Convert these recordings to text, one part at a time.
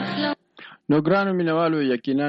نو ګرانو مینوالو یقینا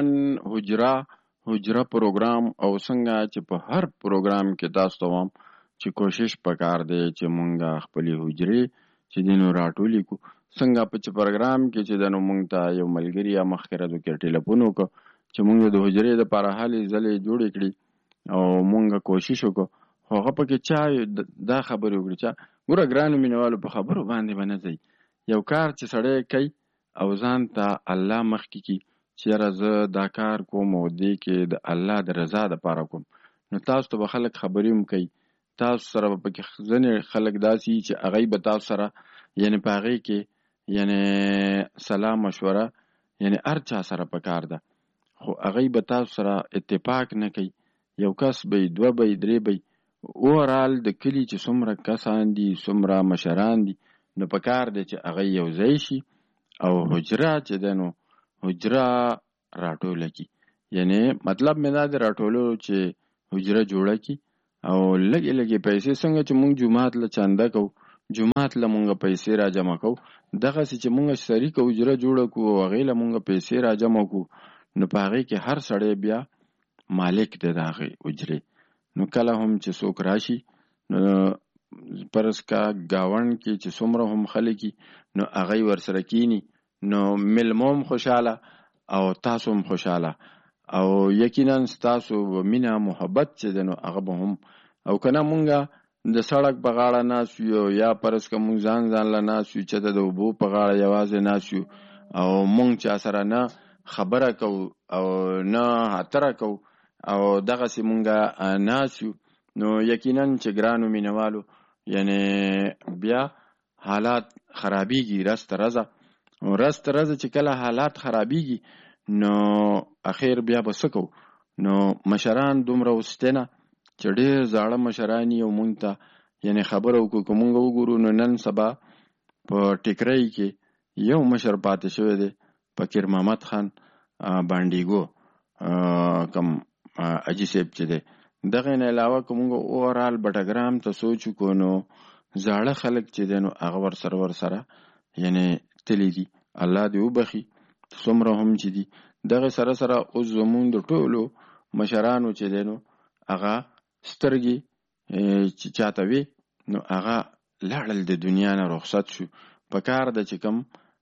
حجره پروګرام او څنګه چې په هر پروګرام کې تاسو ته وایم چې کوشش پکار دی چې مونږه خپلې حجرې چې دینو راټولې کو څنګه په پروګرام کې چې دنو مونږ ته یو ملګری یا مخکره د ټلیفون وکړو چې مونږ د حجرې د لپاره حالې ځلې جوړې کړي او مونږه کوشش وکړو هغه پکې چا دا خبرې وکړي چې ګوره ګرانو مینوالو په خبرو باندې باندې ځي یو کار چې سړی کوي او ځان ته الله مخکې کی چیرې زه دا کار کوم او دې کې د الله د رضا لپاره کوم نو تاسو ته به خلک خبرې هم کوي تاسو سره به پکې ځینې خلک داسي چې هغه به تاسو سره یعنی په هغې کې یعنی سلام مشوره یعنی هر چا سره پکار ده خو هغه به تاسو سره اتفاق نه کوي یو کس به دوه به درې به اورال د کلی چې څومره کسان دي څومره مشران دي نو پکار دی چې هغه یو ځای شي او حجره چې ده نو حجره راټوله کی یعنی مطلب مې دا دی راټولو چې حجره جوړه کی او لږې لږې پیسې څنګه چې مونږ جومات له چنده کوو جومات له مونږ پیسې را جمع کوو دغسې چې مونږ شریکه حجره جوړه کړو او هغې له مونږ پیسې را جمع کړو نو په هغې کې هر سړی بیا مالک دی د هغې حجرې نو کله هم چې څوک راشي نو پرس کا گاون کې چې څومره هم خلک نو هغه ورسره کینی نو ملمو هم خوشحاله او تاسو هم خوشحاله او یقینا تاسو مینا محبت چې دنو هغه به هم او کنه مونږه د سړک په غاړه ناست یو یا پرس که مونږ ځان له ناست یو چې د اوبو په غاړه یوازې ناست یو او مونږ چا سره نه خبره کوو او نه هتره کوو او دغسې مونږه ناست یو نو یقینا چې ګرانو مینوالو یعنی بیا حالات خرابیږي رست رزه چې کله حالات خرابیږي نو اخیر بیا به څه کوو نو مشران دومره وستنه چې ډېر زاړه مشران یو مونږ ته یعنی خبره وکړو که مونږ وګورو نو نن سبا په ټیکرۍ کې یو مشر پاتې شوی دی فقیر محمد خان بانډیګو کم اجي صاحب چې دی دغه نه علاوه که مونږ اورال بټګرام ته سوچ وکړو نو زاړه خلک چې دی نو هغه ورسره یعنی تللی دي الله دې وبخي څومره هم چې دي دغه سره اوس زمونږ د ټولو مشرانو چې دی نو هغه سترګې چې چاته وي نو هغه لاړل د دنیا نه رخصت شو په کار ده چې کم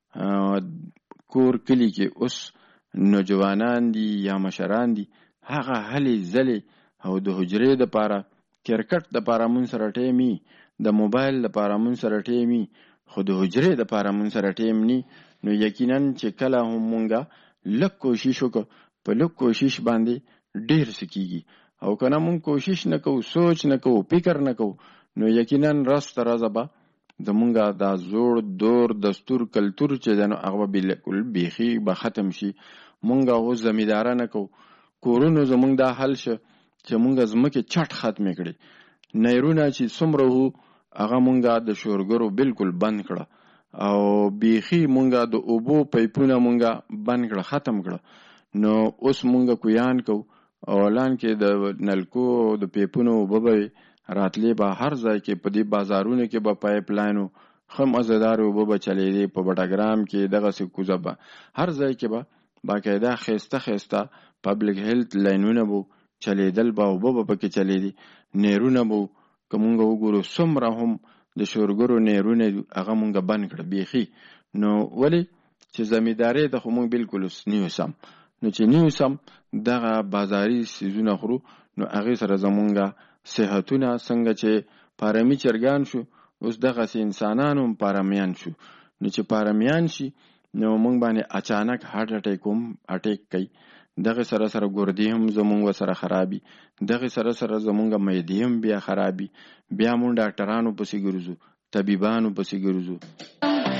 کور کلی کې اوس نوجوانان دي یا مشران دي هغه هلې ځلې او د حجرې دپاره کرکټ دپاره مونږ سره ټیمي د موبایل دپاره مونږ سره ټیمي خو د حجرې دپاره مونږ سره ټیم ني نو یقینا چې کله هم مونږه لږ کوشش وکړو په لږ کوشش باندې ډېر څه کېږي او که نه مونږ کوشش نه کوو سوچ نه کوو فکر نه کوو نو یقینا رزه به زمونږه دا زوړ دور دستور کلتور چې دی نو هغه به بالکل بیخي به ختم شي مونږ اوس زمینداره نه کوو کورونو زمونږ دا حل شه چې مونږ ځمکې چټ ختمې کړې نیرونه چې څومره وو هغه مونږه د شورګرو بالکل بند کړه او بیخي مونږه د اوبو پیپونه مونږه بند کړه ختم کړه نو اوس مونږه کویان کو او اعلان کې د نلکو د پیپونو اوبه به راتلې به هر ځای کې په دې بازارونو کې به پایپ لاینو ښه مزهدار اوبه به چلېدې په بټګرام کې دغسې کوزه به هر ځای کې به باقاعده ښایسته پبلک هیلت لاینونه به چلېدل به اوبه به پکې چلېدې نیرونه به که مونږ وګورو څومره هم د شورګرو نیرونه هغه مونږه بند کړه بیخي نو ولې چې زمیندارۍ ته خو مونږ بالکل اوس نیو سم نو چې نیو سم دغه بازاري څیزونه خورو نو هغې سره زمونږه صحتونه څنګه چې پارمي چرګان شو اوس دغسې انسانان هم پارمیان شو نو چې پارمیان شي نو مونږ باندې اچانک هارټ اټیک هم اټیک کوي دغه سره ګردې هم زمونږ سره خرابي دغه سره زمونږ معدې هم بیا خرابي بیا مونږ ډاکټرانو پسې ګرځو طبيبانو پسې ګرځو